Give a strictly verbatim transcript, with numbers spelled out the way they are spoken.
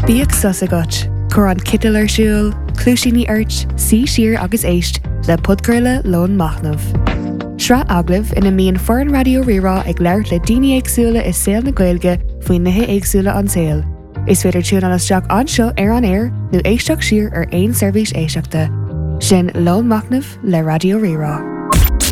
Bíag sus agat, chur an citil ar siúl, clúisíní airt, sí siar agus éist le podcréile lón machnamh. Sra aglah ina míon foreign radio rirá ag leirt le daoine éagsúla is saoil na Gaeilge faoin nithe éagsúla an saoil. Is féidir tún an isteach anseo ar an air nó éisteach siar ar aon seirbhís éisteachta. Sin lón machnamh le radio rirá.